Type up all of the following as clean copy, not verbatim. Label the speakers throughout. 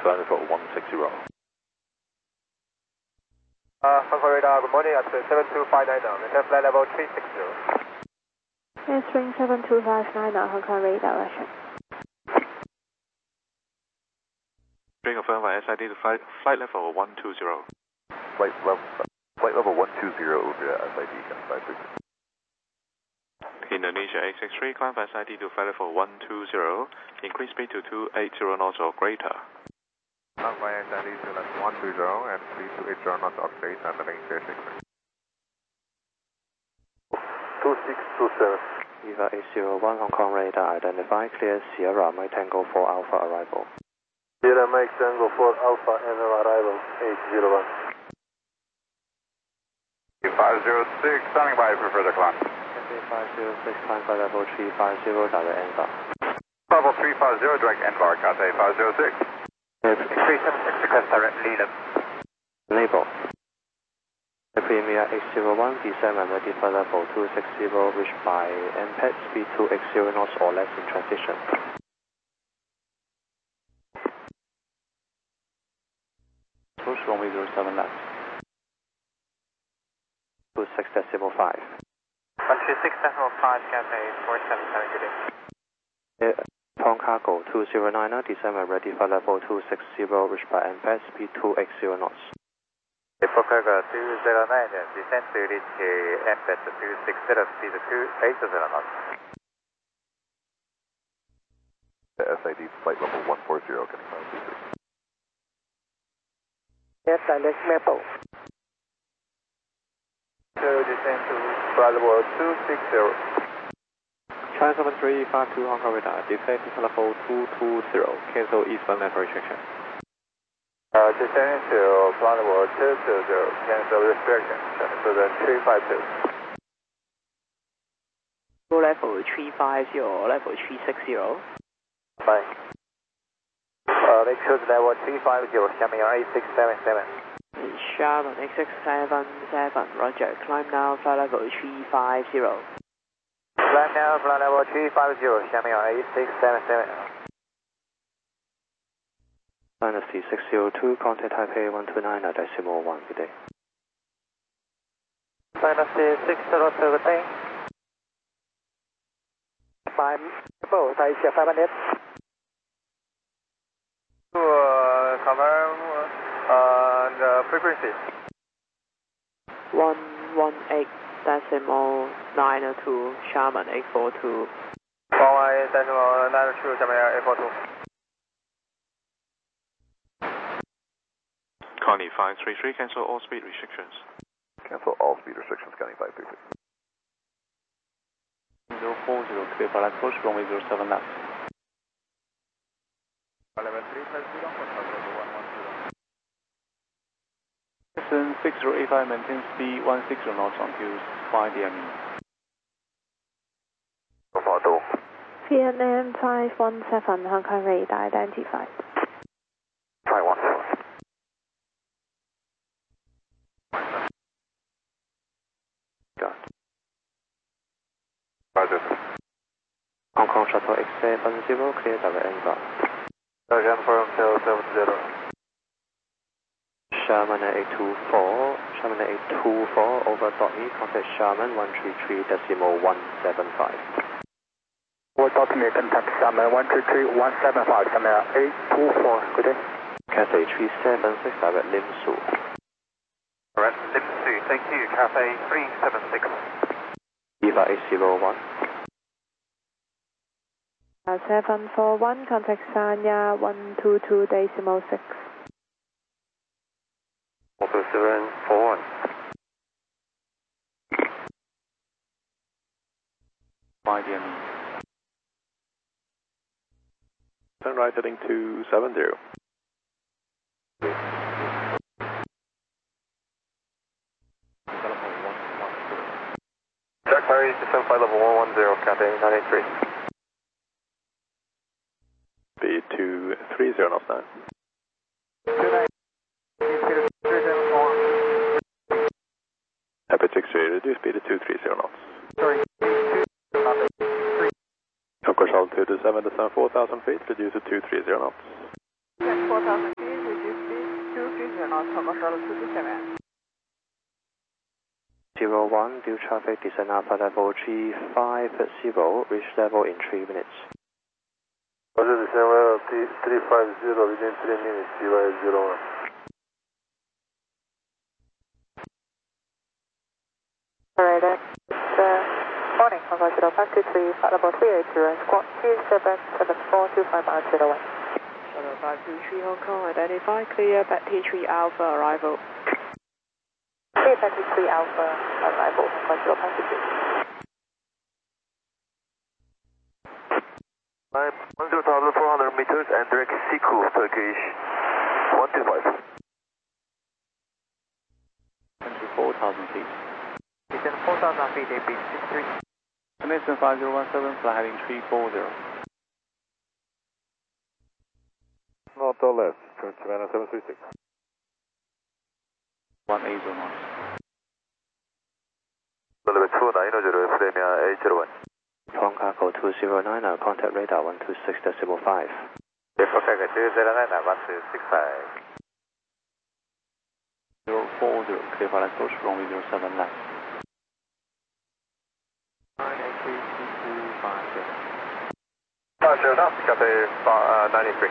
Speaker 1: flight level 160.
Speaker 2: Hong Kong radar, good morning at 72590, maintain flight level 360.
Speaker 3: Answering 72590, Hong Kong radar, Russia.
Speaker 1: Being confirmed by SID to flight level 120.
Speaker 4: Flight level 120 over at SID, Canada 533.
Speaker 1: Indonesia 863, climb by SID to flight level 120, increase speed to 280 knots or greater.
Speaker 4: Climb by SID to level 120 and speed to 80 knots or greater and range 6. 2627.
Speaker 5: Eva 801, Hong Kong radar, identify, clear Sierra, Mike Tango 4 Alpha arrival.
Speaker 2: Sierra Mike Tango 4 Alpha and arrival 801.
Speaker 4: 506, standing by for further climb.
Speaker 5: 506, climb by level 350, direct NVAR.
Speaker 4: Level 350, direct NVAR, Cathay 506.
Speaker 2: 376, request direct lead up.
Speaker 5: Label. Premier 801, descend and ready for level 260, reach by NPET, speed 280 knots or less in transition. Push runway 07 left. 26.5.
Speaker 2: 126.5, Cathay 477, good day.
Speaker 5: Hong Cargo 209, descend and ready for level 260, reach by NPET, speed 280 knots.
Speaker 2: Hong Cargo 209, descend to reach NPET 260, speed 280 knots.
Speaker 4: SID flight level 140, Canada 533.
Speaker 2: Yes, direct Maple. So descend to flight level 260.
Speaker 5: China 7352 Hong Kong radar, defect level 220, cancel eastbound left restriction.
Speaker 2: Descending to flight level 220, cancel restriction, so then 352.
Speaker 3: Level 350, level 360.
Speaker 2: Bye. Make sure level 350, Xiamen 8677.
Speaker 3: Xiamen 8677, roger, climb now, flight level 350.
Speaker 2: Climb now, flight level 350, Xiamen 8677.
Speaker 5: Dynasty 602, contact Taipei 129.1, good day.
Speaker 2: Dynasty 602, good day. 5 Maple, Taisha 500. Confirm the frequency.
Speaker 3: 118.902, Xiamen 842.
Speaker 2: 118.902, Xiamen 842.
Speaker 1: Connie 533, cancel all speed restrictions.
Speaker 4: Cancel all speed restrictions, Canada 533.
Speaker 5: 040, clear for light push, runway 07 left.
Speaker 4: 11 350,
Speaker 5: Listen 6085, maintain speed 160 knots until 5 DME.
Speaker 3: Vietnam 517, Hong Kong radar, identified.
Speaker 4: 517.
Speaker 5: Got.
Speaker 4: 507.
Speaker 5: Hong Kong shuttle X70, clear direct NVAR.
Speaker 2: Confirm 070.
Speaker 5: Sherman 824, Sherman 824 over .E, contact Sherman 133.175.
Speaker 2: Dot me, contact Sherman 133.175, Sherman 824, good day.
Speaker 5: Cathay 376, direct Lim Su.
Speaker 2: Alright, Lim Su, thank you, Cathay 376.
Speaker 5: Eva 801.
Speaker 3: 741, contact Sanya 122.6.
Speaker 5: 741. Find DME.
Speaker 1: Turn right heading to 70.
Speaker 2: Jack Murray, descend flight level 110, Cathay 983.
Speaker 1: Speed 230 knots now.
Speaker 2: 29.
Speaker 1: Happy 63, reduce speed to 230 knots.
Speaker 2: Sorry,
Speaker 1: Of course, altitude to 7 to 4,000 feet, reduce to 230 knots.
Speaker 3: 4,000 feet.
Speaker 6: 230 knots, Hong Kong Charlotte 227.
Speaker 5: 01, due traffic, descend Alpha level 350, reach level in 3 minutes.
Speaker 7: Roger, descend level 350 within 3 minutes, CY01.
Speaker 6: Alright, morning, Hong Kong Charlotte 523, flight level 380, squawk 277425 miles 01. Charlotte 523 Hong Kong, identify, clear, back T3 Alpha, arrival. Clear, back T3 Alpha, arrival, Hong Kong Charlotte 523.
Speaker 7: 10,400 meters and direct Siku, Turkish 125.
Speaker 5: 24,000 feet.
Speaker 6: Descend 4,000 feet, AP 63.
Speaker 5: Dimension 5017, fly heading 340.
Speaker 7: North or left, turn to Savannah 736.
Speaker 5: 180 knots.
Speaker 7: Level 2900, Premier 801.
Speaker 5: From cargo 209, contact radar 126.5.
Speaker 2: For cargo 209, 126.5.
Speaker 5: 040, clear for approach from 07 left.
Speaker 7: 983 Cathay 93.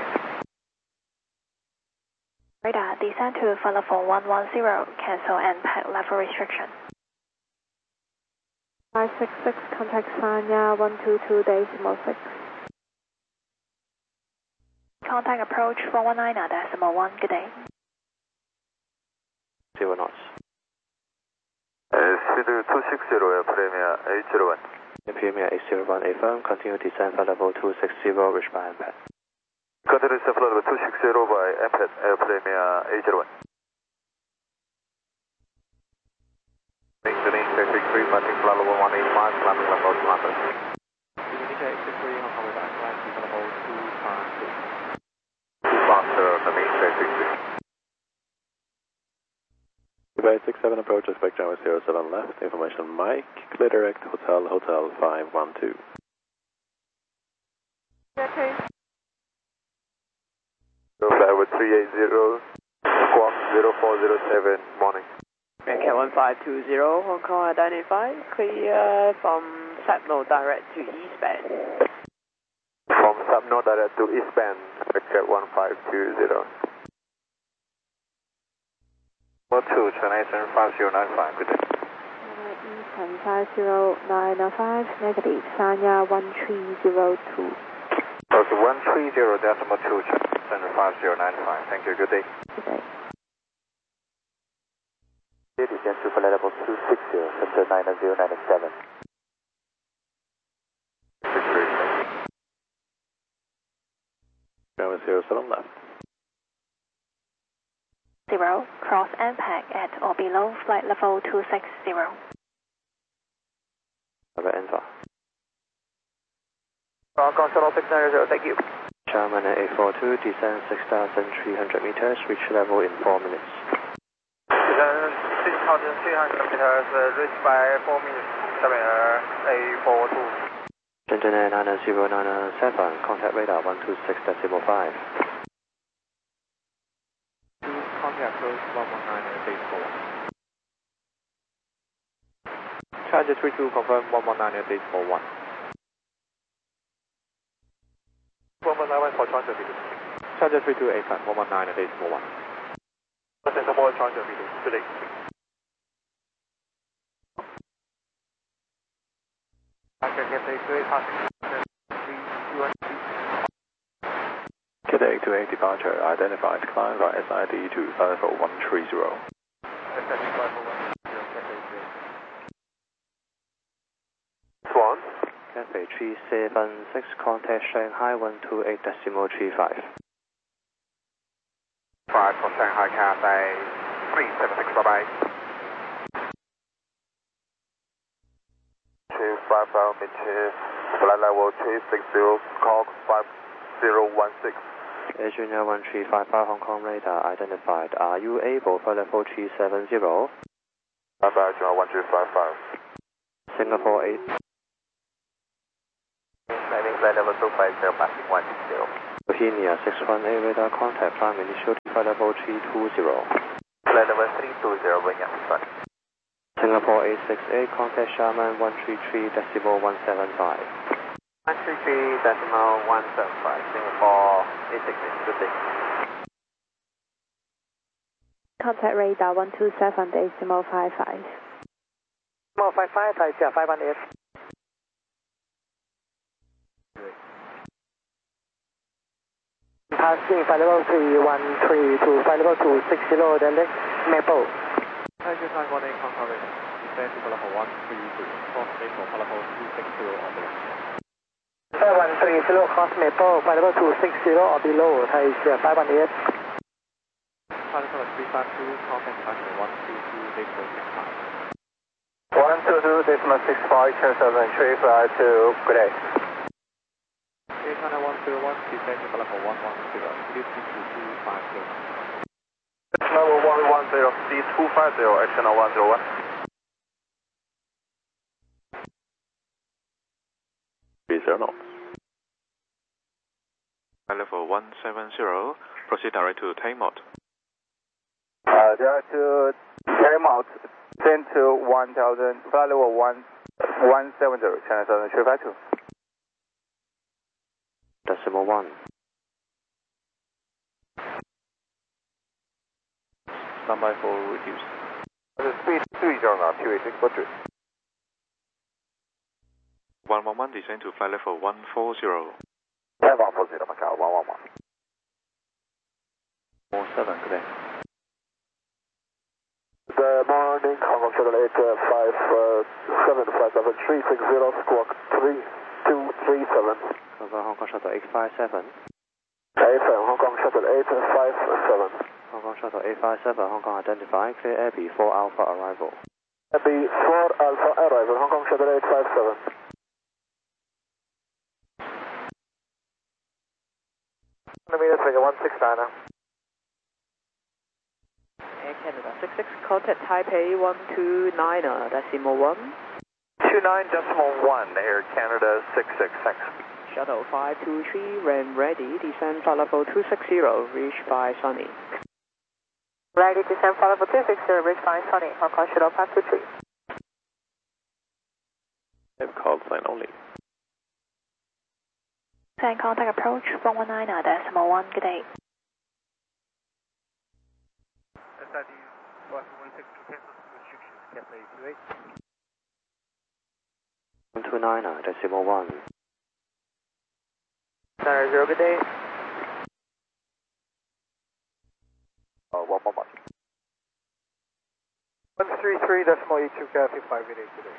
Speaker 3: Radar, descend to flight level 110, cancel and pack level restriction. 566, contact Sanya 122.6. Contact approach 419.1, good day.
Speaker 5: 0 knots.
Speaker 7: Speed 260, Premier 801.
Speaker 5: Premier 801, affirm, continue descent flight level 260, reach by impact.
Speaker 7: Continue descent flight level 260 by impact, Premier 801.
Speaker 2: Indonesia 63, passing flight level 185, climbing level 200.
Speaker 5: Indonesia 863, Hong Kong with flight level 256.
Speaker 2: Faster, Indonesia 63.
Speaker 7: Dubai 67, approach, expect runway 07 left, information Mike, clear direct, Hotel 512.
Speaker 6: Okay.
Speaker 7: Flight with 380, squawk 0407, morning.
Speaker 6: Cat 1520, Hong Kong identified, clear from Sapno direct to eastbound.
Speaker 7: From Sapno direct to eastbound, Cat 1520.
Speaker 2: 42, Translation 5095, good day.
Speaker 3: Eastern 5095, negative, Sanya 1302.
Speaker 2: Okay, 130.2, Translation 5095, thank you, good day.
Speaker 3: Good day.
Speaker 2: Descend to flight level 260, center 90997.
Speaker 7: 07 left.
Speaker 3: 0, cross impact at or below flight level 260.
Speaker 5: Enver.
Speaker 6: Hong Kong Charlotte 690, thank you.
Speaker 5: German 842, descend 6,300 meters, reach level in 4 minutes.
Speaker 2: Descend 6,300 meters, reach by 4 minutes, A42.
Speaker 5: Shenzhen 90997, contact radar 126.5.
Speaker 4: Contact close 119 at base 41. Charger 32, confirm 119 at base 41.
Speaker 7: 119 for Charger 32.
Speaker 4: Charger 32, AFAN 119 at base 41.
Speaker 7: Listen, some more Charger 32, today. Cathay 28 departure, identified, climb by SID to 54130. Swan.
Speaker 5: Cathay 376, contact Shanghai 128.35.
Speaker 2: 5 for Shanghai Cathay 376, bye-bye.
Speaker 7: 255 meters, flight level 360, call 5016.
Speaker 5: Air Junior 1355 Hong Kong radar identified. Are you able for level 370?
Speaker 7: Bye-bye, Junior 1355.
Speaker 5: Singapore 8.
Speaker 2: Landing flight level 250, passing 160.
Speaker 5: Bohemia 618 radar contact, climb initial flight level 320.
Speaker 2: Flight level 320, Bohemia 618.
Speaker 5: Singapore 868, contact Sharman 133.175.
Speaker 2: 133.175, Singapore 868, good day.
Speaker 3: Contact radar 127.55.
Speaker 6: 55, 台下518. Passing flight level 313 to flight level 260, Delhi, Maple.
Speaker 4: Taipei 518, contact radar. Descend to flight level 130, cross Maple, flight level 260 on the left.
Speaker 6: 130, cross Maple, flight level 260 or below, Taipei 518.
Speaker 4: Flight level 352, contact Taipei 122.65.
Speaker 2: 122.65, channel 735 good day.
Speaker 4: China 101, descend to level 110, speed 250.
Speaker 2: Level 110, speed 250, action 101.
Speaker 7: knots.
Speaker 1: Level 170, proceed direct to Taymouth.
Speaker 2: Direct to Taymouth, 10 to 1000, flight level 170, channel 7352.
Speaker 5: Decimal 1.
Speaker 7: Standby for reduced.
Speaker 2: Speed 210, 286,
Speaker 1: 111, descend to flight level 140.
Speaker 2: 140, Macau, 111.
Speaker 5: 47, good day.
Speaker 2: Good morning, Hong Kong Shuttle 857, flight level 360, squawk 3237.
Speaker 5: Hong Kong Shuttle 857.
Speaker 2: Hong Kong Shuttle 857.
Speaker 5: Hong Kong Shuttle 857, Hong Kong identify, clear Abbey 4 Alpha arrival.
Speaker 2: Abbey 4 Alpha arrival, Hong Kong Shuttle 857. Figure 169 now.
Speaker 6: Air Canada 66, contact Taipei 129, decimal 1.
Speaker 2: 29.1, Air Canada 66, thanks.
Speaker 6: Shuttle 523, ram ready, descend flight level 260, reached by Sunny. Ready, descend flight level 260, reached by Sunny, Hong Kong Shuttle 523.
Speaker 7: Call sign only.
Speaker 3: Sign contact approach 119, decimal 1, good day.
Speaker 4: SID was 162 cancels restrictions, Cafe 28.
Speaker 5: 129, decimal 1.
Speaker 6: Center 0, good day.
Speaker 2: 133.82, Cafe 588 today.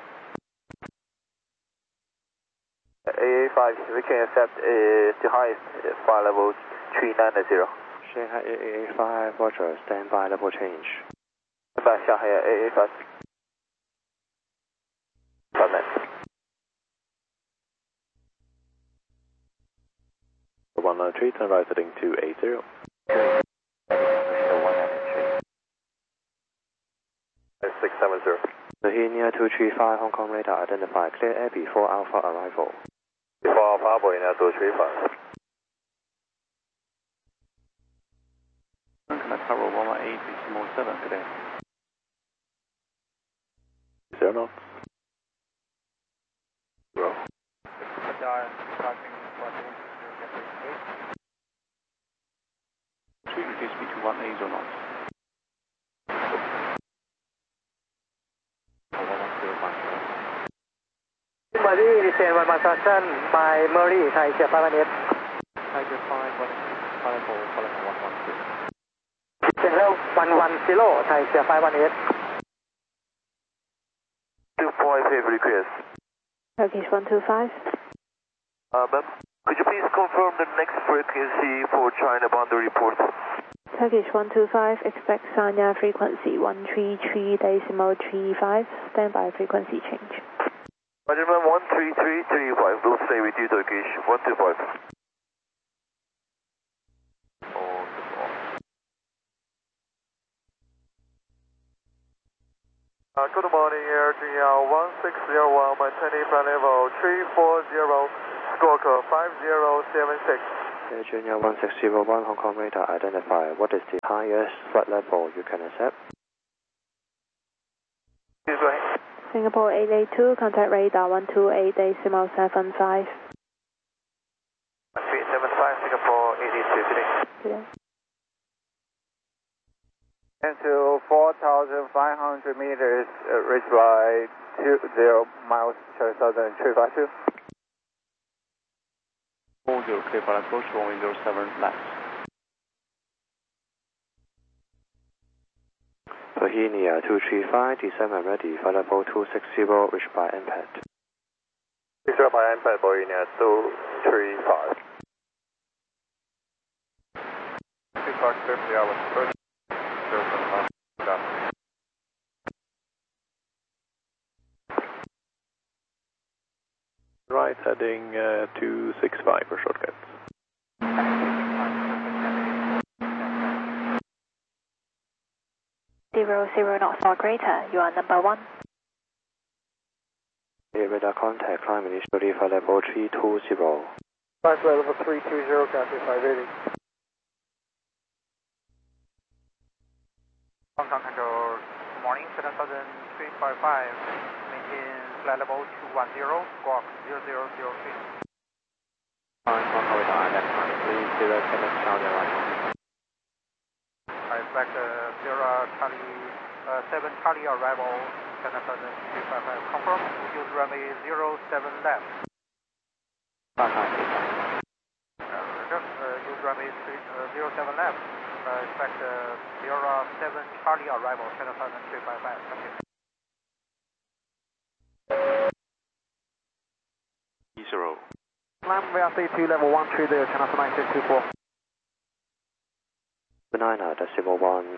Speaker 2: AA5, we can accept the highest flight level 390.
Speaker 5: Shanghai 885, Roger, standby level change.
Speaker 2: Standby Shanghai AA5.
Speaker 7: 193, turn right heading 280.
Speaker 2: 670.
Speaker 5: Bohemia 235, Hong Kong radar identify, clear Abbey 4 Alpha arrival.
Speaker 2: 4 Alpha, Bohemia 235.
Speaker 5: Tower 118, decimal 7, good day.
Speaker 7: 0 knots.
Speaker 5: Reduce speed to 180 knots.
Speaker 6: Murray, descend 1 Masterson by Murray, Taipei 518.
Speaker 4: Tiger 518, flight level 112.
Speaker 6: Channel 110, Taipei 518.
Speaker 2: 2.5 request.
Speaker 3: Turkish 125.
Speaker 2: Ma'am, could you please confirm the next frequency for China boundary report?
Speaker 3: Turkish 125, expect Sanya frequency 133.35, standby frequency change.
Speaker 2: Roger, ma'am, 13335, we'll stay with you, Turkish 125. Good morning, Air GL 1601, maintaining flight level 340, squawk 5076.
Speaker 5: Junior 1601 Hong Kong radar identify. What is the highest flight level you can accept?
Speaker 2: Please go ahead.
Speaker 6: Singapore 882, contact radar 128.75.
Speaker 2: 375, Singapore 882 today.
Speaker 6: Today.
Speaker 2: Into 4,500 meters, reached by 20 miles, Charlie Southern 352.
Speaker 4: 40, clear for approach, runway 07 left.
Speaker 5: Bohemia 235, descend and ready, flight level 260, reached by impact.
Speaker 7: Reached by impact, Bohemia 235.
Speaker 2: 250 hours, approach.
Speaker 7: Right, heading 265 for shortcuts.
Speaker 3: Zero knots or greater, you are number 1.
Speaker 5: Radar contact, climb initially flight level 320.
Speaker 2: Flight level 320, Cathay 580. Hong Kong Control, good morning, 7355. Maintain flight level 210, squawk 0003.
Speaker 4: Hong Kong radar identify. Please direct Quebec Southern right.
Speaker 2: I expect Sierra Charlie 7 Charlie arrival, 7355. Confirm, use runway 07 left. use runway 07 left. Expect Sierra 7 Charlie arrival, 7355. Thank you.
Speaker 1: 0.
Speaker 2: Land VRC2 level 130, channel 9624.
Speaker 5: Banana, decimal 1.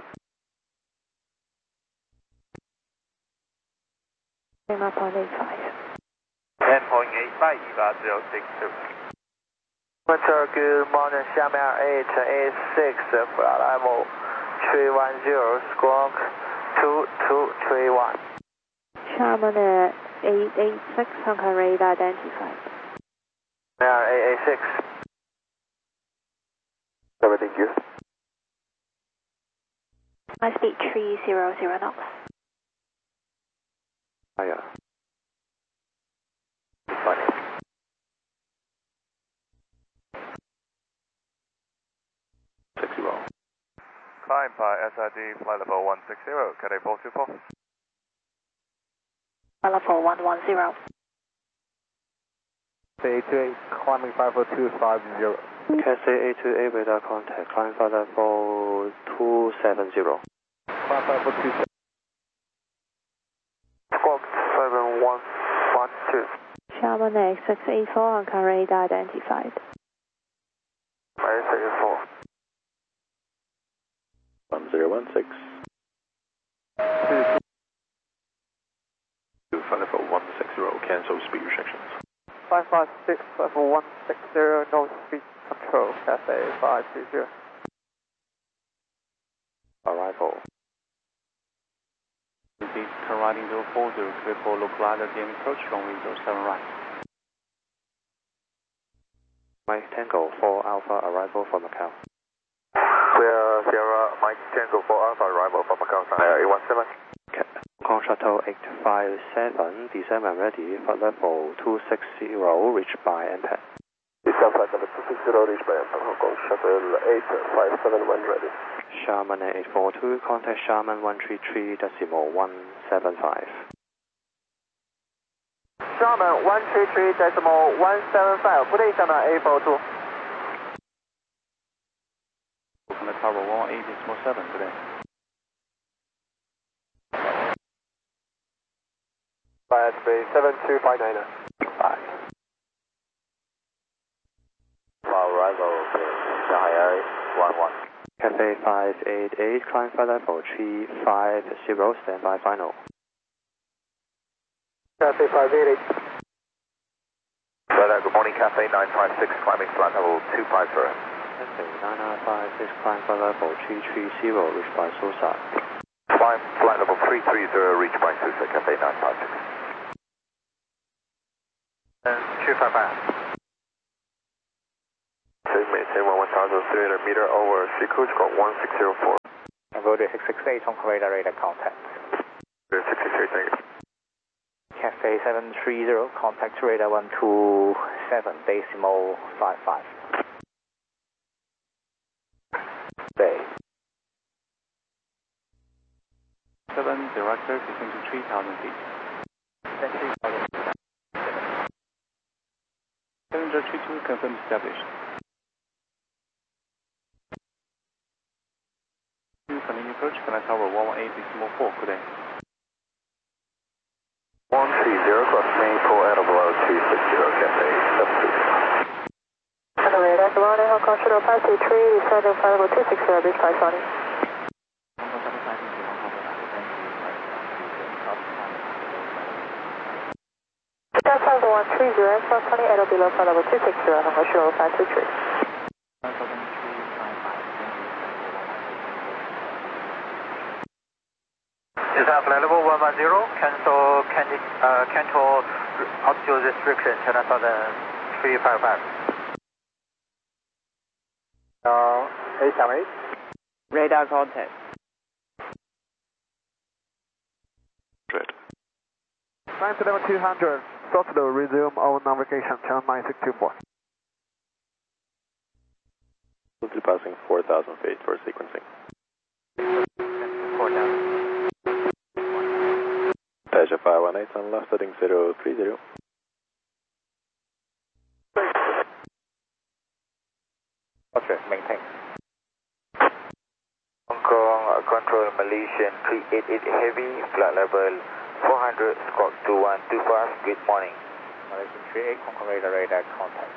Speaker 6: 10.85.
Speaker 2: 10.85, EVA 062. Winter, good morning, Xiamen 886, flight level 310, squawk 2231.
Speaker 6: Xiamen 886, Hong Kong radar identified.
Speaker 2: Xiamen 886. Everything good.
Speaker 3: My speed 300 knots.
Speaker 5: Higher.
Speaker 2: Funny. Climb by SID flight level 160, Cathay 424.
Speaker 3: Flight level 110.
Speaker 2: Cathay 828, climbing 54250.
Speaker 5: Cathay 828 radar contact, climb flight level 270.
Speaker 2: 5527. Squawk 7112.
Speaker 6: Xiamen 8684, Hong Kong radar identified.
Speaker 2: 864.
Speaker 7: 1016. Flight level 160, cancel speed restrictions.
Speaker 2: 556, level 160, no speed control, Cathay 530.
Speaker 5: Arrival.
Speaker 4: Repeat, turn right into 40, clear for local ladder game approach, runway 07 right.
Speaker 5: Mike Tango 4 Alpha, arrival from Macau.
Speaker 2: Clear Sierra Mike Tango 4 Alpha, arrival from Macau, Shanghai 817.
Speaker 5: Hong Kong Shuttle 857, descend and ready, flight level 260, reached by impact.
Speaker 7: Descend flight level 260, reached by impact, Hong Kong Shuttle 857 when ready.
Speaker 5: Xiamen 842, contact Xiamen 133.175.
Speaker 2: Xiamen 133.175, good day, Xiamen 842.
Speaker 4: Open the tower 18.7 today.
Speaker 7: 7259. 5. Arrival, Shanghai 11.
Speaker 5: Cathay 588, climb flight level 350, stand by final.
Speaker 2: Cathay 588.
Speaker 7: Good morning, Cathay 956, climbing flight level 250.
Speaker 5: Cathay 9956, climb flight level 330, reached by Sosa.
Speaker 7: Climb flight level 330, reached by Sosa, Cathay 956.
Speaker 2: 255.
Speaker 7: 2 minutes
Speaker 1: maintain 1,300 meter over Shiku, squawk 1604.
Speaker 2: Envoy 668, Hong Kong radar contact.
Speaker 1: 668, thank you.
Speaker 2: Cafe 730, contact radar 127.55. Bay.
Speaker 4: 7 director, descend to 3,000 feet. 732, confirm established. Continue approach, Connect Tower 118.4, good day.
Speaker 1: 130, cross Maple, at below 260, Cafe 730.
Speaker 6: Hello, radar, good morning, Hong Kong Shuttle 523, descending flight level 260, reach by Sony. Delta 130, cross Sony, at below flight level 260, Hong Kong Shuttle 523.
Speaker 2: Is that flight level 110, cancel altitude restriction, China Southern 355. 878.
Speaker 6: Radar contact.
Speaker 1: Red.
Speaker 2: Climb to level 200, throttle resume on navigation, channel 9624.
Speaker 7: We'll be passing 4,000 feet for sequencing.
Speaker 2: 4,000.
Speaker 7: Asia 518 on left, heading 030.
Speaker 2: Okay, maintain.
Speaker 8: Hong Kong control Malaysian 388 heavy, flight level 400, squawk 2125, good morning.
Speaker 2: Malaysian 38, Hong Kong radar contact.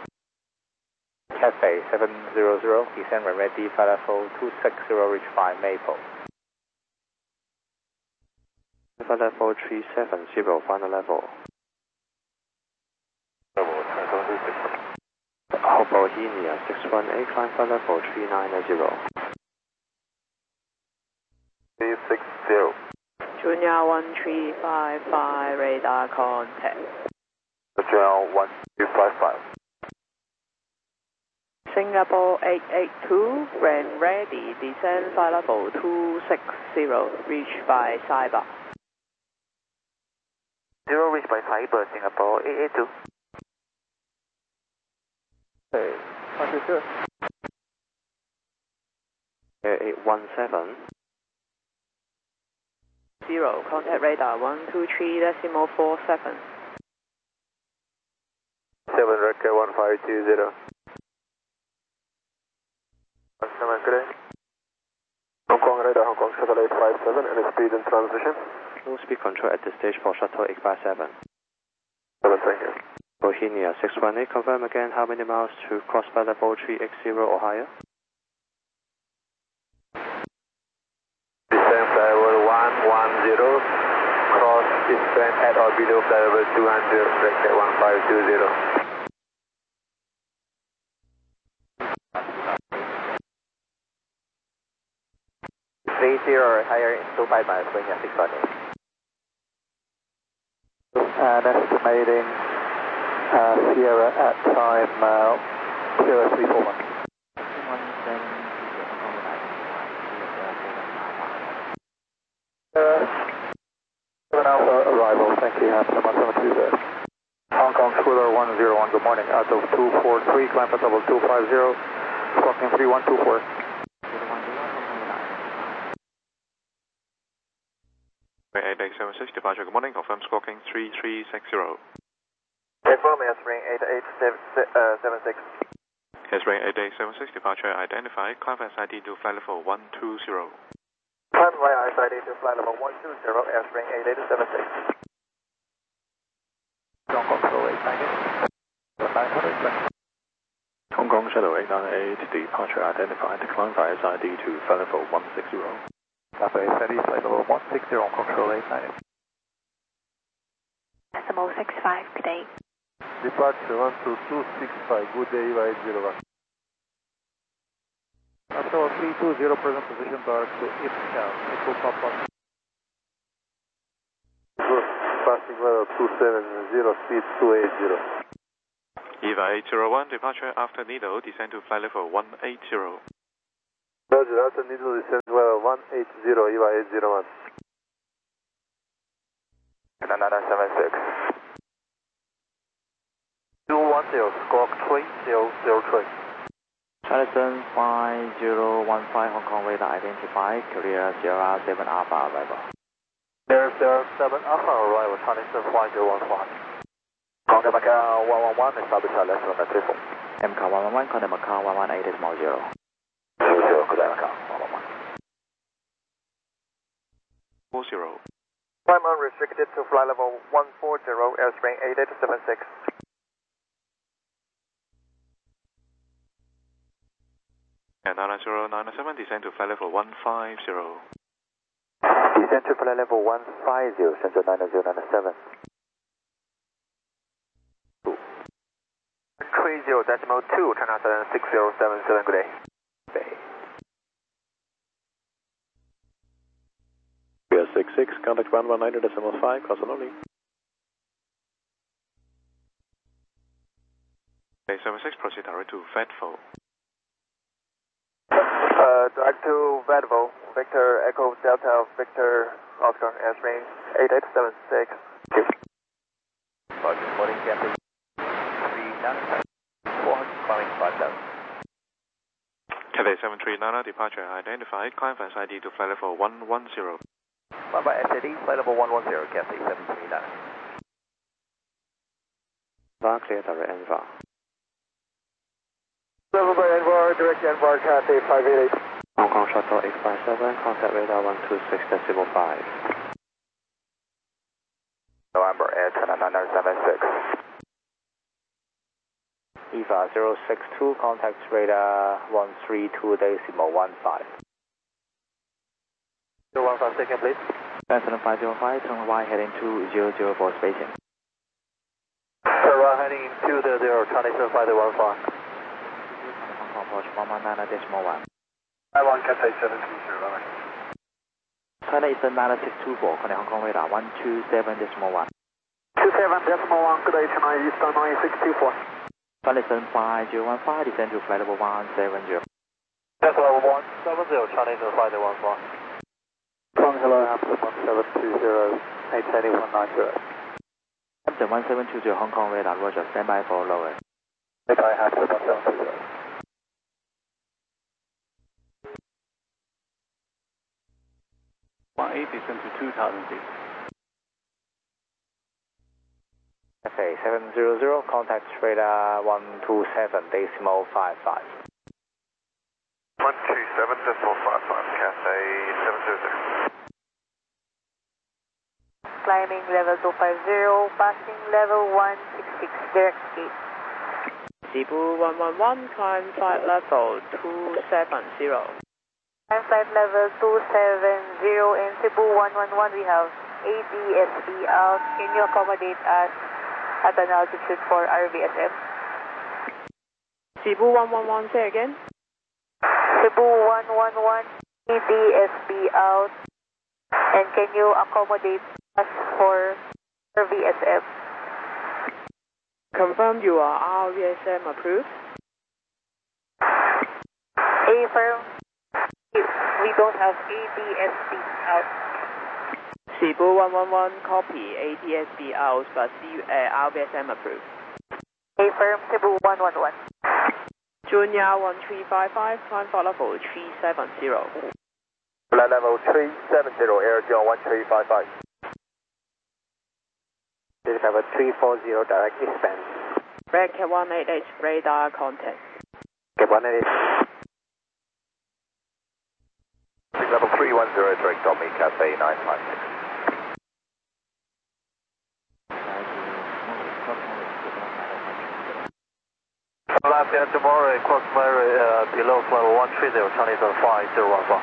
Speaker 2: Cafe 700, descend when ready, flight level 260, reach 5 Maple.
Speaker 5: Flight level 370, final level. Bohemia 618, climb flight level 390.
Speaker 8: 360.
Speaker 6: Junior 1355, radar contact.
Speaker 8: Junior 1355.
Speaker 6: Singapore 882, when ready, descend flight level 260, reach by Cyber.
Speaker 8: 0 reach by Cyber, Singapore 882.
Speaker 2: Okay,
Speaker 5: 817.
Speaker 6: 0, contact radar 123.47.
Speaker 8: 7 record 1520. 17, good day. Hong Kong radar, Hong Kong shuttle 857, and speed in transition.
Speaker 5: No speed control at this stage for shuttle 857.
Speaker 8: 7, thank you.
Speaker 5: Bohemia 618, confirm again how many miles to cross by level 380 or higher?
Speaker 8: Descend flight level 110, cross descend at or below flight level 200, record 1520.
Speaker 2: or higher in 25 miles, Bohemia 618. And estimating Sierra at time 0341. Alpha arrival, thank you, Hampton 172. Hong Kong Cooler 101, good morning, out of 243, climb at level 250, squawking 3124.
Speaker 1: 8876, departure, good morning, confirm squawking 3360.
Speaker 8: Confirm S-Ring 8876.
Speaker 1: S-Ring 8876, departure identified, climb SID to flight level 120.
Speaker 8: Climb via SID to flight level 120, S-Ring 8876.
Speaker 2: Hong Kong Shuttle 898.
Speaker 7: Hong Kong Shuttle 898, departure identified, climb via SID to flight level 160.
Speaker 2: Cafe SID, flight level 160, Hong Kong Shuttle 898.
Speaker 3: Decimal 65, good day.
Speaker 9: Departure 12265, good day, Y01.
Speaker 2: After 320, present position bar to Ipswich, Echo Papa.
Speaker 9: Good, passing level 270, speed 280.
Speaker 1: EVA 801, departure after Needle, descend to flight level 180.
Speaker 9: Roger, after Needle descent level 180, EVA 801.
Speaker 2: 9976. 210, squawk 3003.
Speaker 4: Charleston 5015 Hong Kong radar identified, clear Sierra 7 Alpha arrival.
Speaker 2: There's 7 Alpha arrival, Charleston 5015. Contact Macau 111, establish Charleston on the triple.
Speaker 4: MCAO 111, contact Macau 118.0.
Speaker 2: 00, good day Macau 111.
Speaker 1: 40.
Speaker 2: Climb unrestricted to flight level 140, airspace 8876.
Speaker 1: And 99097, descend to flight level 150.
Speaker 2: Descend to flight level 150, Central 99097. 30.2, turn out 6077, good day.
Speaker 7: We are 66, contact 119.5, cross only.
Speaker 1: 76, proceed direct to Vedvo.
Speaker 2: Direct to Vedvo, Victor Echo Delta, Victor Oscar, airspace 8876. Roger, morning, Captain. 400, climbing 57.
Speaker 1: Cathay 739, departure identified, climb fast ID to flight level 110.
Speaker 2: Climb by SAD, flight level 110, Cathay 739.
Speaker 5: VAR clear direct NVAR.
Speaker 2: Level by NVAR, direct NVAR, Cathay 588.
Speaker 5: Hong Kong Shuttle 857, contact radar 126.05.
Speaker 2: November Air 97976.
Speaker 5: EVA 062, contact radar 132.15.
Speaker 2: 015 second, please.
Speaker 4: President 505, turn right heading to 004 spacing.
Speaker 2: Turn right heading 200, Charleston 5015.
Speaker 4: Hong Kong approach 119.1.
Speaker 9: I1 Cathay 720.
Speaker 4: China Eastern 9624, connect Hong Kong radar 127.1.
Speaker 2: 27.1, good day, China Eastern 9624.
Speaker 4: Charleston 5015, descend to flight level 170.
Speaker 2: That's level 170, Charleston 5015. From hello, Hampton 1720, 88190.
Speaker 4: Hampton 1720, Hong Kong radar, roger, stand by for lower.
Speaker 2: Goodbye, Hampton 1720.
Speaker 9: 18 descent to 2000 feet.
Speaker 5: Cathay 700, contact radar 127.55.
Speaker 8: 127.55, Cathay 700.
Speaker 6: Climbing level 250, passing level 166, direct gate.
Speaker 10: Cebu 111, climb flight level 270.
Speaker 6: And flight level 270 in Cebu 111, we have ADSB out. Can you accommodate us at an altitude for RVSM?
Speaker 10: Cebu 111, say again.
Speaker 6: Cebu 111, ADSB out. And can you accommodate us for RVSM?
Speaker 10: Confirm you are RVSM approved.
Speaker 6: Affirm. We don't have ADSB out.
Speaker 10: Cebu 111, copy. ADSB out, but RVSM approved.
Speaker 6: Affirm, Cebu 111.
Speaker 10: Junior 1355, climb flight level 370.
Speaker 2: Flight level 370, Air John 1355.
Speaker 5: This is level 340, direct eastbound.
Speaker 10: Red Cat 188, radar contact.
Speaker 5: Cat 188.
Speaker 2: Level 310, direct on me, Cathay 956. Lafayette tomorrow, approximately below level 130, Chinese on 5015.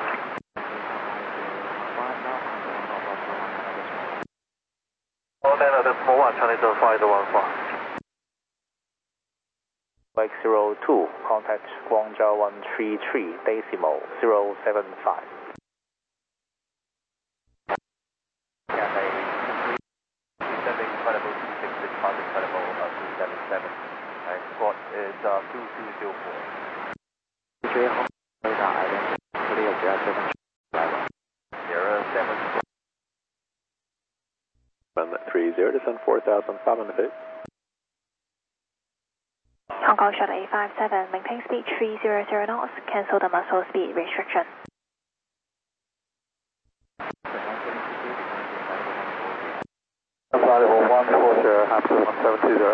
Speaker 2: Oh, then that's more 1, Chinese on 5015.
Speaker 5: Wake 02, contact Guangzhou 133.075.
Speaker 2: Cathay 370, credible 266, target credible 277. Okay. radar 2204.
Speaker 5: J Hong radar island, clear 07
Speaker 2: Sierra 7.
Speaker 7: 130, descend 4,500 feet.
Speaker 3: Hong Kong Shuttle 857, maintain speed 300 knots, cancel the muscle speed restriction.
Speaker 2: Flight level 140, half to 1720.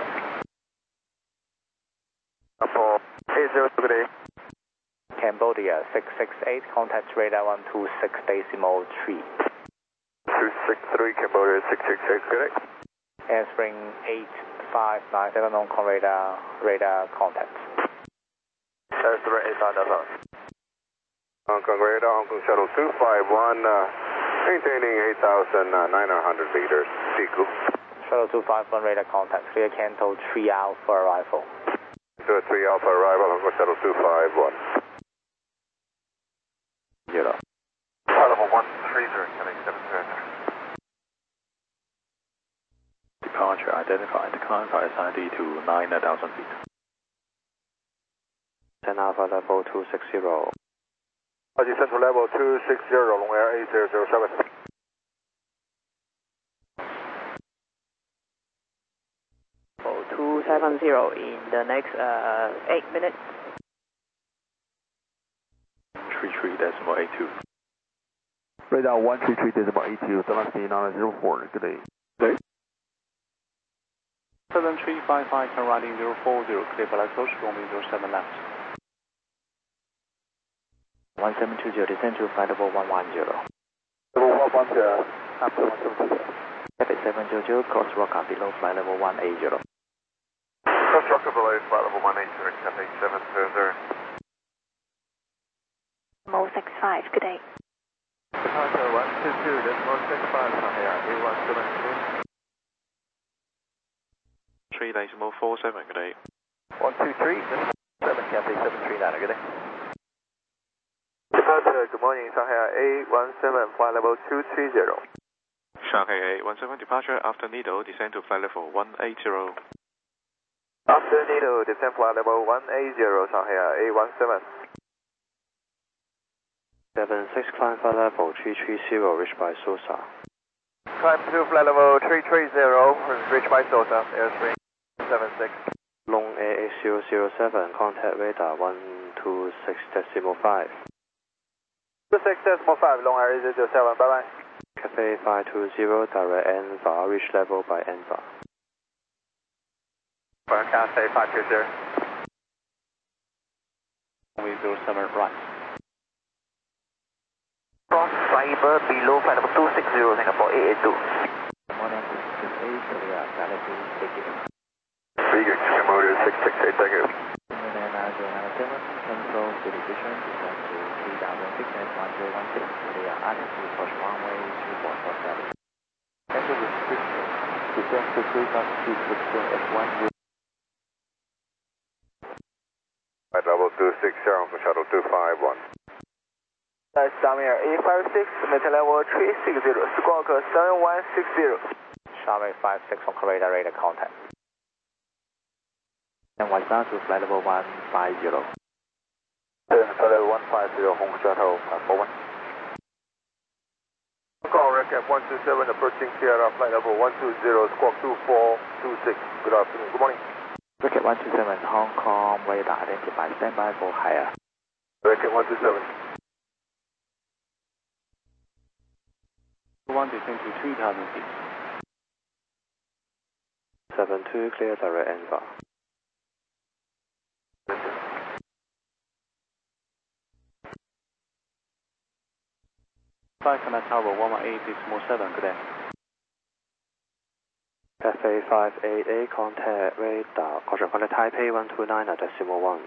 Speaker 8: Apple 80, good day.
Speaker 5: Cambodia 668, contact radar 126.3.
Speaker 8: 263, Cambodia 668, good day.
Speaker 5: Answering 8597 Hong Kong radar contact.
Speaker 8: That's the right 8597. Hong Kong radar, Hong Kong Shuttle 251, maintaining 8,900 meters. Sequel.
Speaker 5: Shuttle 251 radar contact, clear Canto 3 Alpha arrival.
Speaker 8: 3 Alpha arrival, Hong Kong Shuttle 251.
Speaker 5: 0.
Speaker 8: Flight level 130, heading 730.
Speaker 7: Departure identified. Climb by SID to 9,000 feet.
Speaker 5: 10 Alpha level 260.
Speaker 9: Roger, Central level 260, Long Air 8007.
Speaker 10: For 270 in the next 8 minutes.
Speaker 7: 33.82.
Speaker 2: Radar 133.82, Velocity 904, good day.
Speaker 7: 7355, turn right 040, clear for light approach, runway 07 left.
Speaker 5: 1720, descend to flight level 110.
Speaker 2: Level 110, half to 170.
Speaker 5: Epic 700, cross rocker below flight level 180.
Speaker 8: Cross rocker below flight level 180, Cathay 730.
Speaker 3: Mo 65, good day.
Speaker 2: Departure 122, decimal 65, Shanghai, A173.
Speaker 1: 3.47, good day.
Speaker 2: 123, decimal 7, Cathay 739, good day.
Speaker 8: Departure, good morning, Shanghai A17, flight level 230.
Speaker 1: Shanghai 817 departure after Needle, descend to flight level 180.
Speaker 8: After Needle, descend flight level 180, Shanghai A17.
Speaker 5: 76, climb flight level 330, reached by Sosa.
Speaker 2: Climb to flight level 330, reached by Sosa, airspace 76.
Speaker 5: Long Air 8007, contact radar 126.5.
Speaker 2: 26.5, Long Air 8007, bye bye.
Speaker 5: Cathay 520, direct ENVA, reach level by ENVA.
Speaker 8: Cathay 520.
Speaker 7: Runway 07 right.
Speaker 2: Cross fiber below flight level 260, Singapore 882.
Speaker 5: Morning, 668, clear, Galaxy, take it.
Speaker 8: Vegan, Cambodia 668, thank you.
Speaker 5: Control city vision, descend to 3006 and 1016, clear, altitude, push runway 2447.
Speaker 2: Enter restriction, descend to 3006 at 10.
Speaker 8: Flight level 260, Hong Kong Shuttle 251.
Speaker 2: That's Samir A56, maintain level 360, squawk 7160.
Speaker 5: Sharmay 56 on radar contact. And what's down to flight level 150.
Speaker 2: Flight level 150, Hong Kong Shuttle 41.
Speaker 9: Call recap 127, approaching Sierra, flight level 120, squawk 2426. Good afternoon, good morning.
Speaker 5: Rocket 127, Hong Kong radar identified, standby for higher.
Speaker 9: Recap 127.
Speaker 7: 1 descend to 3,000 feet.
Speaker 5: 72, clear, direct ENVA.
Speaker 7: Flight Connect Tower 118.7, good day.
Speaker 5: Cathay 588, contact radar, caution contact Taipei 129.1.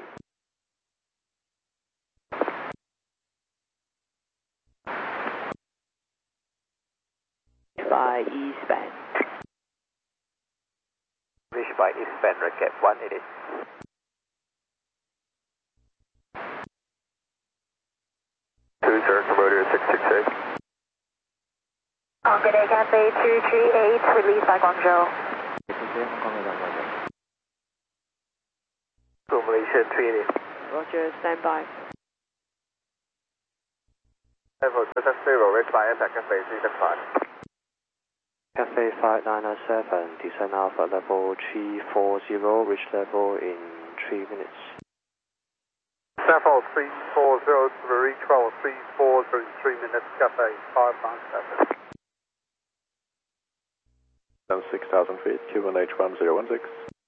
Speaker 10: By eastbound.
Speaker 2: Reached by eastbound, recap 180.
Speaker 8: Cambodia 668.
Speaker 3: Good day, Cathay 238, release by Guangzhou.
Speaker 2: Malaysian 380.
Speaker 6: Roger, stand by.
Speaker 8: Level 0, reach by Anzac Cafe 375.
Speaker 5: Cafe 5997, descend Alpha level 340, reach level in 3 minutes.
Speaker 2: Level 340, reach level 340 in 3 minutes, Cafe 597.
Speaker 7: 6,000 feet, Q1H 1016.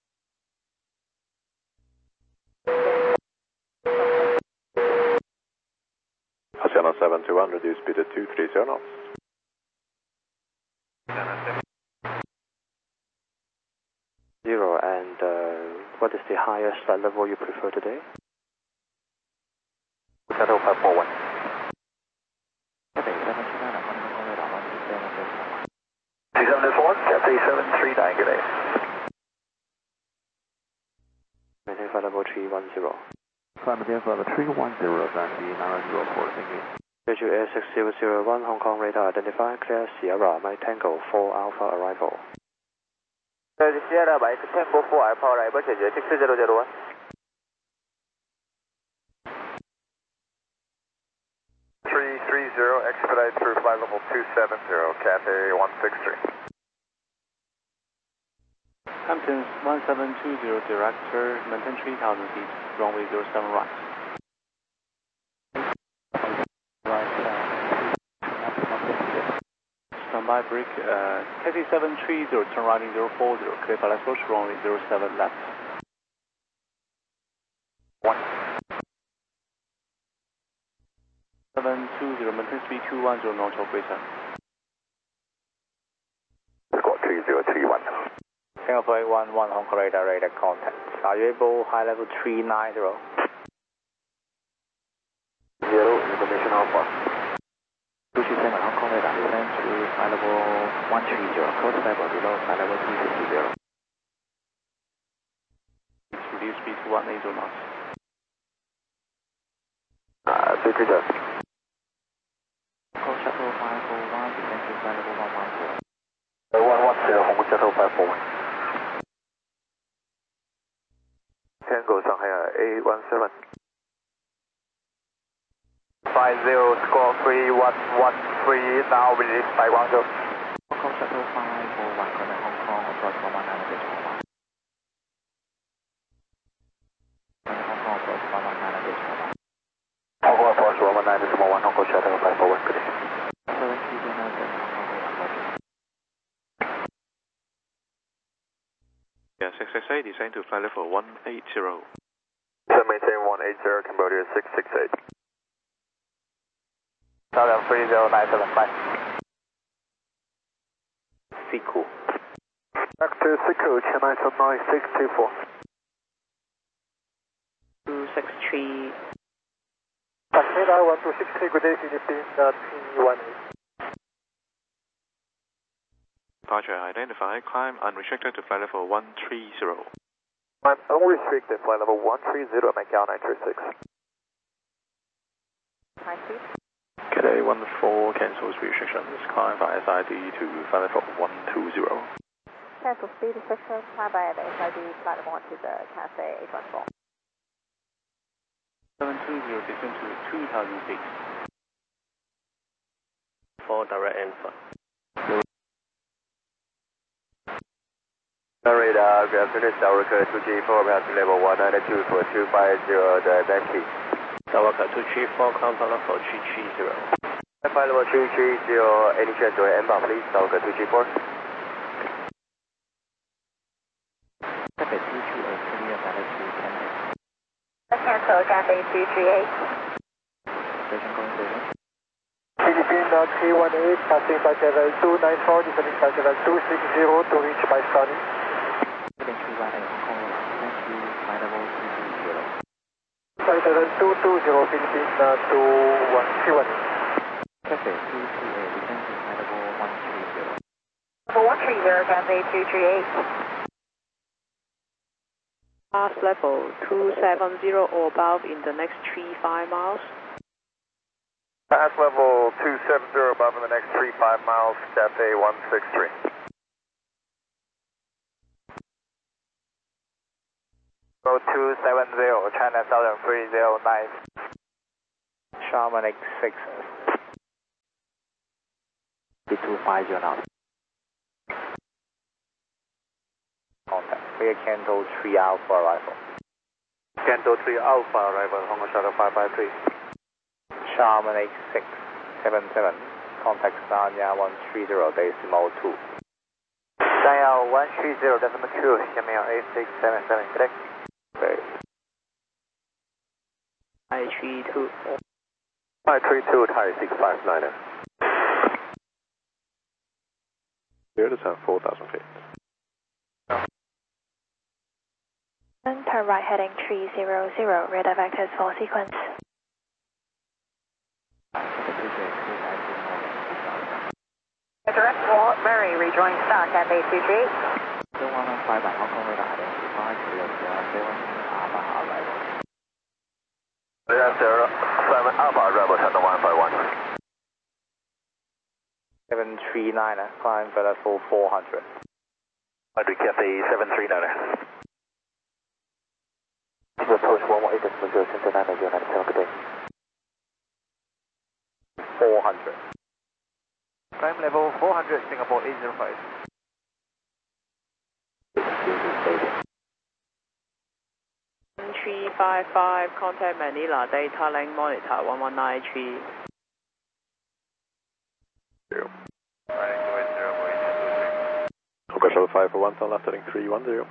Speaker 7: Oceano 721, reduce speed to 230 knots.
Speaker 5: Zero, and what is the highest flight level you prefer today?
Speaker 2: Hotel 541.
Speaker 5: Cathay 739, I'm on the radar, 127.
Speaker 2: 2741, Cathay 739, good day.
Speaker 5: Maintain flight level 310.
Speaker 11: Maintain flight level 310, Zanzi 904, thank you.
Speaker 5: Jeju Air 6001, Hong Kong radar identified, clear Sierra, Mike Tango 4 Alpha arrival.
Speaker 2: Sierra Mike Tango 4 Alpha arrival, 解决 64001. 330, expedite through flight level 270, Cathay 163.
Speaker 4: Hamptons 1720, director, maintain 3000 feet, runway 07 right. Standby break, Cathay 730, turn right in 040, clear for approach, runway 07 left. 720, maintain speed 210, non-talk greater.
Speaker 2: Squawk 3031. Singapore 811, Hong Kong radar contact. Are you able high level 390? Zero, information alpha.
Speaker 11: 227 Hong Kong radar, descend to flight level 130, close level below flight level 250.
Speaker 4: Reduce speed to 180 knots.
Speaker 2: 330.
Speaker 11: Hong Kong Shuttle 541, descend to flight level 110.
Speaker 2: 110, Hong Kong Shuttle 541. Tango Shanghai 817. 50, squawk 3113, now release by Guangzhou.
Speaker 11: Hong Kong Shuttle 541, connect Hong Kong, approach 119 at Hong Kong. Hong Kong approach 119 at Hong Kong.
Speaker 2: Hong Kong approach 119 at Hong Kong Shuttle 541, good day.
Speaker 11: 737 Hong Kong radar,
Speaker 1: Yeah, 668, descend to flight level 180.
Speaker 2: So maintain 180, Cambodia 668. Southern 30975.
Speaker 5: Siku.
Speaker 2: Back to Siku, Chennai 9624.
Speaker 6: 263.
Speaker 2: Takeda 1263, good day, Philippines, T18.
Speaker 1: Departure identified, climb unrestricted to flight level 130.
Speaker 2: I'm unrestricted, flight level 130, Macau 936.
Speaker 6: High speed.
Speaker 7: Cathay 14 cancels restrictions, climb by SID to flight level 120.
Speaker 6: Cancel speed restriction, climb by the SID, flight level 120, Cathay 814.
Speaker 4: 720, descend to 2000 feet.
Speaker 5: For direct answer.
Speaker 2: Radar, good afternoon, Tower 2G4, passing level 192 for 250, the Becky.
Speaker 5: Tower 234, climb level 330.
Speaker 2: Flight level 230, any chance to inbound, please, Tower 2G4.
Speaker 11: Cathay 228, clear direct to Canada.
Speaker 6: Cancel, Cathay 238.
Speaker 11: Station going station.
Speaker 2: Philippine K18, passing by level 294, descending by level 260 to reach by Sunny.
Speaker 11: Heading 318 Hong Kong radar, descend to flight level 220.
Speaker 2: Flight level 220, Philippine 218.
Speaker 11: Cathay 228, descend to flight level 130.
Speaker 6: Level 130, Cathay 238. Pass level 270 or above in the next 35 miles.
Speaker 2: Pass level 270 above in the next 35 miles, Cathay 163. 0270, China Southern 309. Sharman X6.
Speaker 11: 250 knots.
Speaker 2: Contact. Clear Canto 3 Alpha arrival.
Speaker 5: Canto 3 Alpha arrival, Hong Kong Shuttle 553.
Speaker 2: Sharman X6 77. Contact Sanya 130.2. Sanya 130.2, 下面有 A677 correct.
Speaker 10: I32.
Speaker 7: 532, Thai 659er. Clear to descend 4,000 feet.
Speaker 3: Turn right heading 300, radar vectors for sequence.
Speaker 6: Direct Fort Mary, rejoin stock at 823.
Speaker 11: 115 by Hong Kong radar identified, clear 7 Alpha arrival.
Speaker 9: Yes, 7 Alpha arrival, Channel 151.
Speaker 2: 739, climb for level 400.
Speaker 9: Madrid Cathay 739er.
Speaker 11: Approach 118.0 center 997, good day.
Speaker 2: 400.
Speaker 4: Climb level 400, Singapore 805.
Speaker 11: Stadium.
Speaker 10: 355, contact Manila, data link monitor 1193.
Speaker 7: Hong Kong Shuttle 541, turn left heading 310.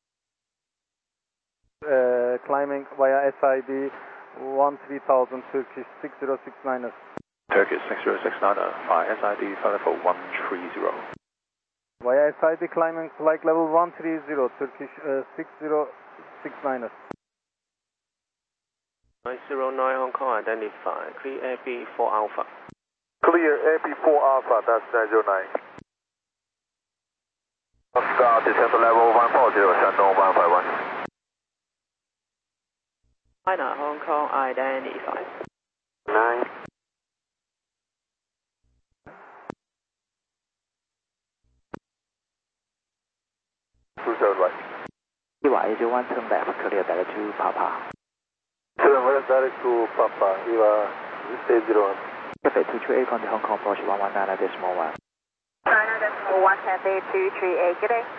Speaker 2: Climbing via SID 13000 Turkish 6069.
Speaker 7: Turkish 6069er, by SID level 130.
Speaker 2: Via SID climbing flight level 130 Turkish 6069.
Speaker 5: 909 Hong Kong identified, clear AB4 Alpha.
Speaker 9: Clear AB4 Alpha, that's 909. Oscar, descend to level 140, Shandong 151.
Speaker 10: China Hong Kong identified.
Speaker 5: 9.
Speaker 9: Right.
Speaker 11: EVA 801, turn left, clear direct to Papa.
Speaker 9: Turn left direct to Papa, EVA 801.
Speaker 11: Cafe 238, contact Hong Kong approach 119.1.
Speaker 6: China decimal 1 Cathay 238, good day.